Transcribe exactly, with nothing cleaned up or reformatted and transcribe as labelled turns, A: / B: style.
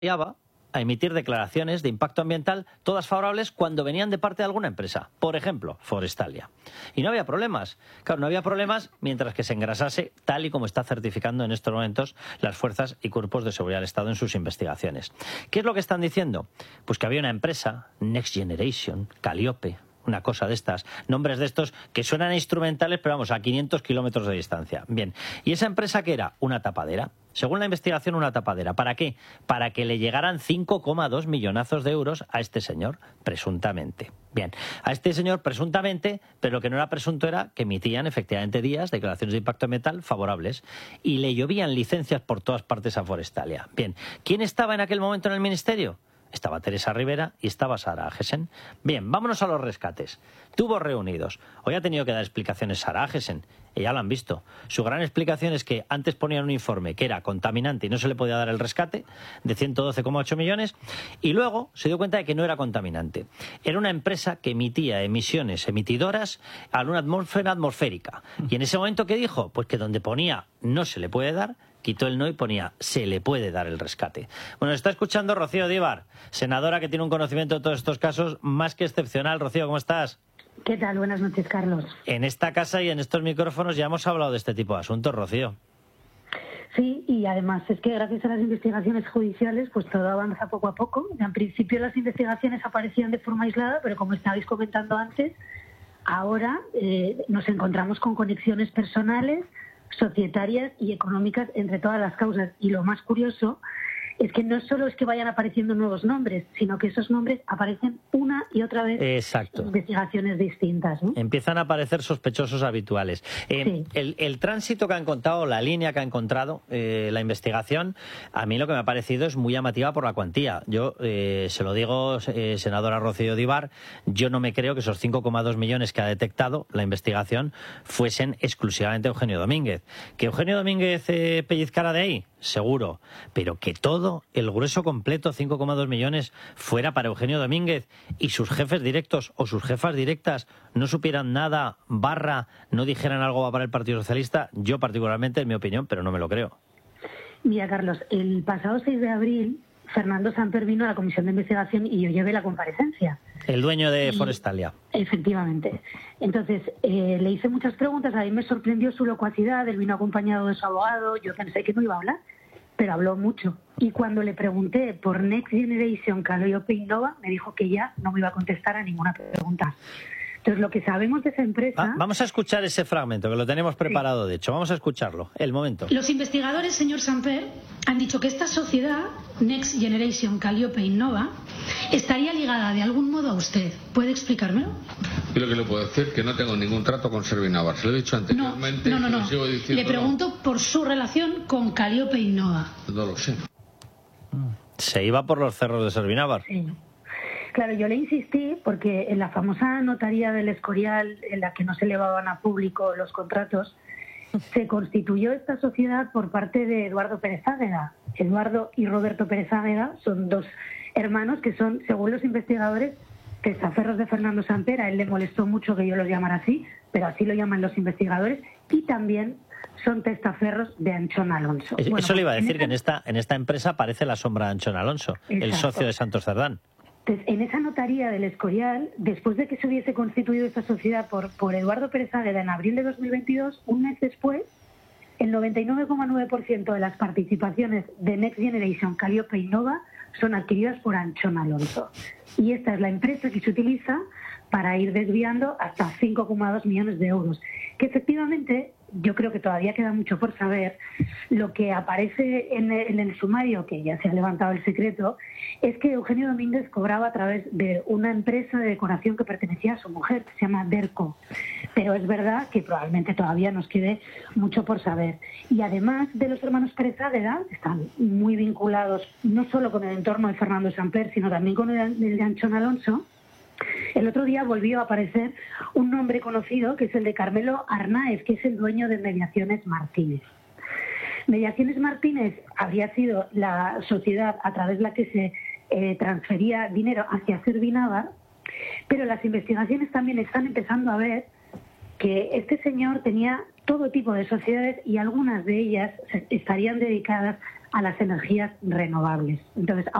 A: a emitir declaraciones de impacto ambiental, todas favorables cuando venían de parte de alguna empresa, por ejemplo, Forestalia. Y no había problemas. Claro, no había problemas mientras que se engrasase, tal y como está certificando en estos momentos las fuerzas y cuerpos de seguridad del Estado en sus investigaciones. ¿Qué es lo que están diciendo? Pues que había una empresa, Next Generation, Calliope, una cosa de estas, nombres de estos que suenan instrumentales, pero vamos, a quinientos kilómetros de distancia. Bien, ¿y esa empresa qué era? Una tapadera. Según la investigación, una tapadera. ¿Para qué? Para que le llegaran cinco coma dos millonazos de euros a este señor, presuntamente. Bien, a este señor presuntamente, pero lo que no era presunto era que emitían efectivamente días declaraciones de impacto ambiental favorables y le llovían licencias por todas partes a Forestalia. Bien, ¿quién estaba en aquel momento en el ministerio? Estaba Teresa Rivera y estaba Sara Agesen. Bien, vámonos a los rescates. Tubos reunidos. Hoy ha tenido que dar explicaciones Sara Agesen. Y ya lo han visto. Su gran explicación es que antes ponían un informe que era contaminante y no se le podía dar el rescate de ciento doce coma ocho millones y luego se dio cuenta de que no era contaminante. Era una empresa que emitía emisiones emitidoras a una atmósfera atmosférica. Y en ese momento, ¿qué dijo? Pues que donde ponía no se le puede dar, quitó el no y ponía se le puede dar el rescate. Bueno, está escuchando Rocío Díbar, senadora que tiene un conocimiento de todos estos casos más que excepcional. Rocío, ¿cómo estás?
B: ¿Qué tal? Buenas noches, Carlos.
A: En esta casa y en estos micrófonos ya hemos hablado de este tipo de asuntos, Rocío.
B: Sí, y además es que gracias a las investigaciones judiciales pues todo avanza poco a poco. En principio las investigaciones aparecían de forma aislada, pero como estabais comentando antes, ahora eh, nos encontramos con conexiones personales, societarias y económicas entre todas las causas. Y lo más curioso es que no solo es que vayan apareciendo nuevos nombres, sino que esos nombres aparecen una y otra vez.
A: Exacto.
B: En investigaciones distintas, ¿no?
A: Empiezan a aparecer sospechosos habituales. Eh,
B: Sí.
A: el, el tránsito que ha encontrado, la línea que ha encontrado eh, la investigación, a mí lo que me ha parecido es muy llamativa por la cuantía. Yo eh, se lo digo, eh, senadora Rocío Díbar, yo no me creo que esos cinco coma dos millones que ha detectado la investigación fuesen exclusivamente Eugenio Domínguez. ¿Que Eugenio Domínguez eh, pellizcara de ahí? Seguro, pero que todo el grueso completo, cinco coma dos millones, fuera para Eugenio Domínguez y sus jefes directos o sus jefas directas no supieran nada, barra, no dijeran algo para el Partido Socialista, yo particularmente, en mi opinión, pero no me lo creo.
B: Mira, Carlos, el pasado seis de abril, Fernando Samper vino a la comisión de investigación y yo llevé la comparecencia.
A: El dueño de
B: Y,
A: Forestalia.
B: Efectivamente. Entonces, eh, le hice muchas preguntas, a mí me sorprendió su locuacidad, él vino acompañado de su abogado, yo pensé que no iba a hablar, pero habló mucho. Y cuando le pregunté por Next Generation Calliope Innova, me dijo que ya no me iba a contestar a ninguna pregunta. Entonces, lo que sabemos de esa empresa...
A: Va, vamos a escuchar ese fragmento, que lo tenemos preparado, sí. De hecho. Vamos a escucharlo. El momento.
C: Los investigadores, señor Samper, han dicho que esta sociedad, Next Generation Calliope Innova, estaría ligada de algún modo a usted. ¿Puede explicármelo?
D: Yo lo que le puedo decir es que no tengo ningún trato con Servinavar. Se lo he dicho anteriormente.
C: No, no, no. no.
D: Sigo diciendo,
C: le pregunto
D: no.
C: por su relación con Calliope Innova.
D: No lo sé.
A: Se iba por los cerros de Servinavar.
B: Sí. Claro, yo le insistí porque en la famosa notaría del Escorial, en la que no se elevaban a público los contratos, se constituyó esta sociedad por parte de Eduardo Pérez Águeda. Eduardo y Roberto Pérez Águeda son dos hermanos que son, según los investigadores, testaferros de Fernando Samper. A él le molestó mucho que yo los llamara así, pero así lo llaman los investigadores, y también son testaferros de Anchón Alonso.
A: Eso
B: bueno,
A: le iba a decir,
B: en esa...
A: que en esta, en esta empresa aparece la sombra de Anchón Alonso, exacto, el socio de Santos Cerdán.
B: Entonces, en esa notaría del Escorial, después de que se hubiese constituido esta sociedad por, por Eduardo Pérez Águeda en abril de dos mil veintidós, un mes después, el noventa y nueve coma nueve por ciento de las participaciones de Next Generation Calliope Innova son adquiridas por Anchón Alonso. Y esta es la empresa que se utiliza para ir desviando hasta cinco coma dos millones de euros. Que efectivamente, yo creo que todavía queda mucho por saber. Lo que aparece en el, en el sumario, que ya se ha levantado el secreto, es que Eugenio Domínguez cobraba a través de una empresa de decoración que pertenecía a su mujer, que se llama Derco. Pero es verdad que probablemente todavía nos quede mucho por saber. Y además de los hermanos Pérez Águeda, están muy vinculados no solo con el entorno de Fernando Samper, sino también con el, el de Anchón Alonso. El otro día volvió a aparecer un nombre conocido, que es el de Carmelo Arnáez, que es el dueño de Mediaciones Martínez. Mediaciones Martínez habría sido la sociedad a través de la que se eh, transfería dinero hacia Servinavar, pero las investigaciones también están empezando a ver que este señor tenía todo tipo de sociedades y algunas de ellas estarían dedicadas a las energías renovables. Entonces,